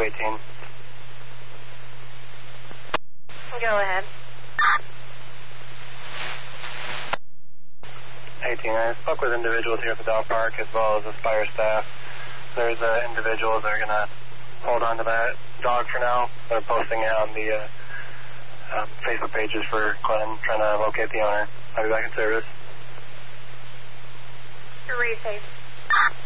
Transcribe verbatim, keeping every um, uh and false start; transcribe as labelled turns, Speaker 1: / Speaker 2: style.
Speaker 1: two eighteen.
Speaker 2: Go ahead.
Speaker 1: eighteen. I spoke with individuals here at the dog park as well as Aspire staff. There's uh, individuals that are going to hold on to that dog for now. They're posting it on the uh, um, Facebook pages for Clinton, trying to locate the owner. I'll be back in service.
Speaker 2: Read safe.